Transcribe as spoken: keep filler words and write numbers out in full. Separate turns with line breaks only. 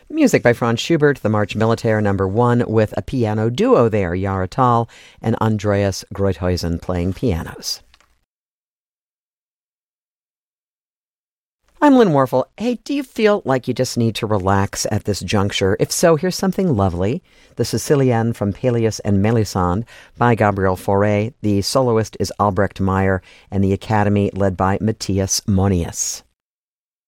Music by Franz Schubert, the March Militaire number one, with a piano duo there, Yara Tal and Andreas Greuthuysen playing pianos. I'm Lynn Warfel. Hey, do you feel like you just need to relax at this juncture? If so, here's something lovely. The Sicilienne from Peleus and Melisande by Gabriel Fauré. The soloist is Albrecht Meyer, and the Academy led by Matthias Monius.